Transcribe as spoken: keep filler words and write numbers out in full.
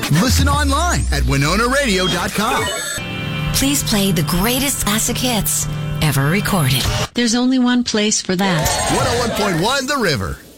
Listen online at winona radio dot com. Please play the greatest classic hits ever recorded. There's only one place for that. one oh one point one The River.